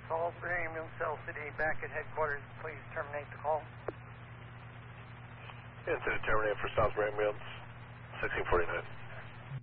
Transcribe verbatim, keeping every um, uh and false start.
Salisbury Ambulance Cell City back at headquarters. Please terminate the call. Incident terminated for Salisbury Ambulance, sixteen forty-nine.